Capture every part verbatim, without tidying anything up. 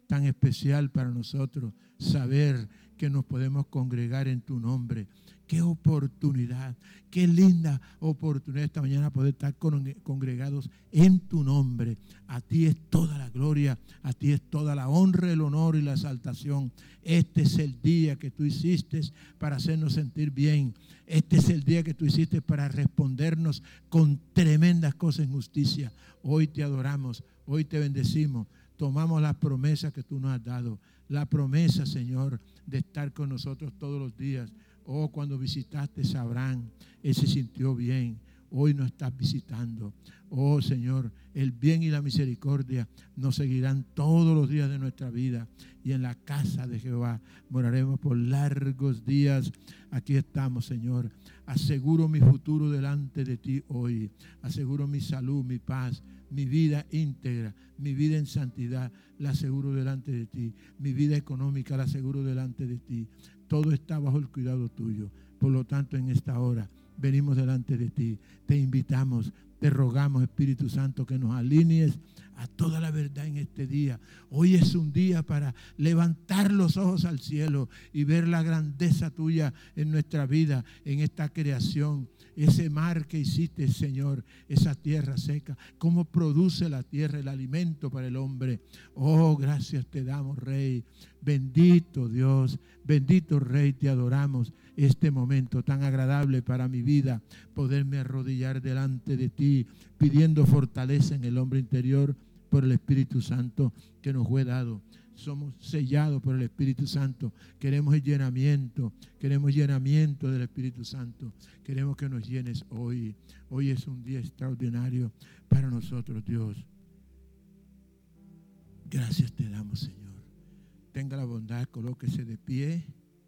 tan especial para nosotros saber que nos podemos congregar en tu nombre. Qué oportunidad, qué linda oportunidad esta mañana poder estar congregados en tu nombre. A ti es toda la gloria, a ti es toda la honra, el honor y la exaltación. Este es el día que tú hiciste para hacernos sentir bien. Este es el día que tú hiciste para respondernos con tremendas cosas en justicia. Hoy te adoramos, hoy te bendecimos. Tomamos la promesa que tú nos has dado. La promesa, Señor, de estar con nosotros todos los días. Oh, cuando visitaste a Abraham, él se sintió bien. Hoy nos estás visitando. Oh, Señor, el bien y la misericordia nos seguirán todos los días de nuestra vida. Y en la casa de Jehová moraremos por largos días. Aquí estamos, Señor. Aseguro mi futuro delante de ti hoy. Aseguro mi salud, mi paz, mi vida íntegra, mi vida en santidad, la aseguro delante de ti. Mi vida económica la aseguro delante de ti. Todo está bajo el cuidado tuyo. Por lo tanto, en esta hora venimos delante de ti. Te invitamos, te rogamos, Espíritu Santo, que nos alinees a toda la verdad en este día. Hoy es un día para levantar los ojos al cielo y ver la grandeza tuya en nuestra vida, en esta creación. Ese mar que hiciste, Señor, esa tierra seca, cómo produce la tierra el alimento para el hombre. Oh, gracias te damos, Rey. Bendito Dios, bendito Rey, te adoramos. Este momento tan agradable para mi vida, poderme arrodillar delante de ti, pidiendo fortaleza en el hombre interior por el Espíritu Santo que nos fue dado. Somos sellados por el Espíritu Santo. Queremos el llenamiento, queremos llenamiento del Espíritu Santo. Queremos que nos llenes hoy. Hoy es un día extraordinario para nosotros, Dios. Gracias te damos, Señor. Tenga la bondad, colóquese de pie.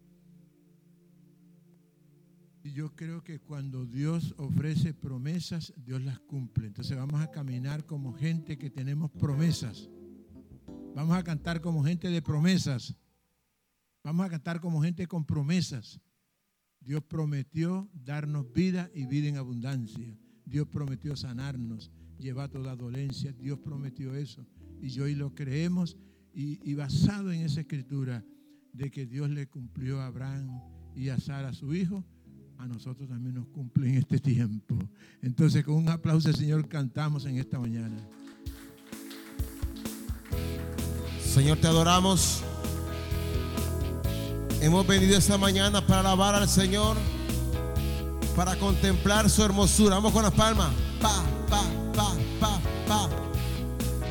Y yo creo que cuando Dios ofrece promesas, Dios las cumple. Entonces vamos a caminar como gente que tenemos promesas. Vamos a cantar como gente de promesas. Vamos a cantar como gente con promesas. Dios prometió darnos vida y vida en abundancia. Dios prometió sanarnos, llevar toda dolencia. Dios prometió eso. Y hoy lo creemos y, y basado en esa escritura de que Dios le cumplió a Abraham y a Sara, su hijo, a nosotros también nos cumple en este tiempo. Entonces, con un aplauso al Señor cantamos en esta mañana. Señor, te adoramos. Hemos venido esta mañana para alabar al Señor, para contemplar su hermosura. Vamos con las palmas. Pa, pa, pa, pa, pa.